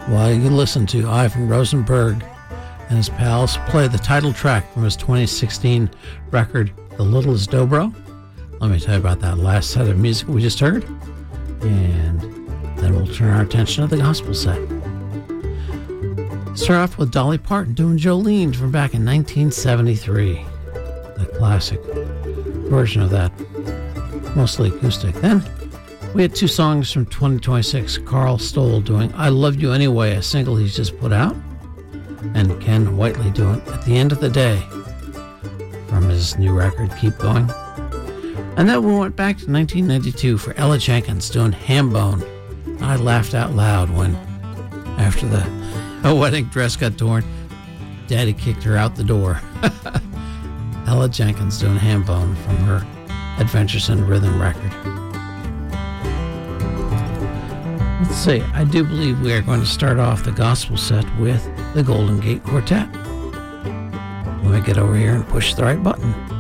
While you listen to Ivan Rosenberg and his pals play the title track from his 2016 record, The Littlest Dobro. Let me tell you about that last set of music we just heard. And then we'll turn our attention to the gospel set. Start off with Dolly Parton doing Jolene from back in 1973. The classic version of that, mostly acoustic. Then we had two songs from 2026. Carl Stoll doing I Love You Anyway, a single he's just put out, and Ken Whiteley doing At the End of the Day from his new record, Keep Going. And then we went back to 1992 for Ella Jenkins doing Hambone. I laughed out loud when, after a wedding dress got torn, Daddy kicked her out the door. Ella Jenkins doing Hambone from her Adventures in Rhythm record. Let's see, I do believe we are going to start off the gospel set with the Golden Gate Quartet. Let me get over here and push the right button.